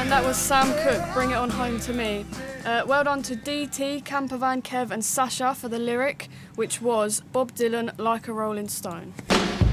And that was Sam Cooke, Bring It On Home to Me. Well done to DT, Campervan, Kev and Sasha for the lyric, which was Bob Dylan, Like a Rolling Stone.